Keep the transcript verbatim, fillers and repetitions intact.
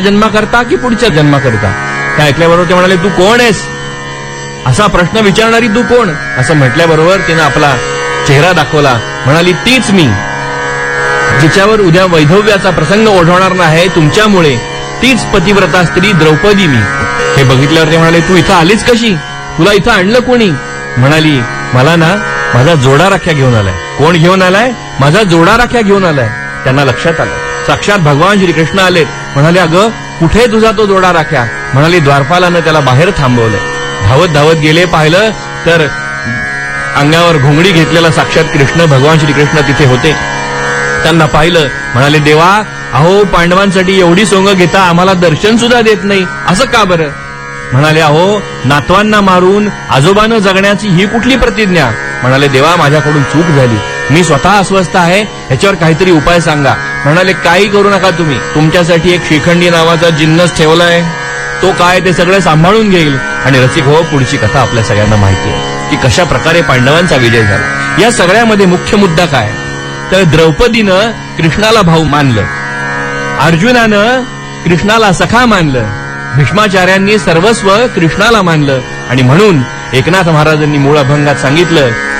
जन्माकरता की पुढच्या जन्माकरता? त्या ऐकल्याबरोबर ते म्हणाले, तू कोण आहेस? असा प्रश्न विचारणारी तू कोण? असं म्हटल्याबरोबर तिनं आपला चेहरा दाखवला. म्हणाली, तीच मी जिच्यावर उद्या वैधव्याचा प्रसंग ओढवणार नाही तुमच्यामुळे, तीच पतिव्रता स्त्री द्रौपदी मी. हे बघितल्यावर ते म्हणाले, तू इथं आलीच कशी? तुला इथं आणलं कोणी? म्हणाली, मला ना माझा जोडा राख्या घेऊन आलाय. कोण घेऊन आलाय? माझा जोडा राख्या घेऊन आलाय. त्यांना लक्षात आलं साक्षात भगवान श्रीकृष्ण आलेत. म्हणाले, अगं कुठे तुझा तो जोडा राख्या? म्हणाली, द्वारपालानं त्याला बाहेर थांबवलंय. धावत धावत गेले, पाहिलं तर अंगावर घोंगडी घेतलेला साक्षात कृष्ण भगवान श्रीकृष्ण तिथे होते. त्यांना पाहिलं. म्हणाले, देवा अहो पांडवांसाठी एवढी सोंग घेता आम्हाला दर्शन सुद्धा देत नाही, असं का बरं? म्हणाले, अहो नातवांना मारून आजोबानं जगण्याची ही कुठली प्रतिज्ञा? म्हणाले, देवा माझ्याकडून चूक झाली, मी स्वतः अस्वस्थ आहे, ह्याच्यावर काहीतरी उपाय सांगा. म्हणाले, काही करू नका तुम्ही, तुमच्यासाठी एक श्रीखंडी नावाचा जिन्नस ठेवलाय, तो काय ते सगळं सांभाळून घेईल. आणि रसिक हो, पुढची कथा आपल्या सगळ्यांना माहिती आहे की कशा प्रकारे पांडवांचा विजय झाला. या सगळ्यामध्ये मुख्य मुद्दा काय तर द्रौपदीनं कृष्णाला भाऊ मानलं, अर्जुनानं कृष्णाला सखा मानलं, भीष्माचार्यांनी सर्वस्व कृष्णाला मानलं. आणि म्हणून एकनाथ महाराजांनी मूळ अभंगात सांगितलं